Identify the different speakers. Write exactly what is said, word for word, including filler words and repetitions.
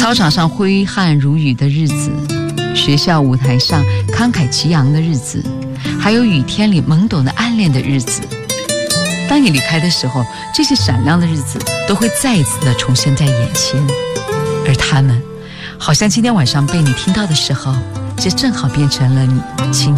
Speaker 1: 操场上挥汗如雨的日子，学校舞台上慷慨激昂的日子，还有雨天里懵懂的暗恋的日子。当你离开的时候，这些闪亮的日子都会再一次的重现在眼前，而他们好像今天晚上被你听到的时候，这正好变成了你亲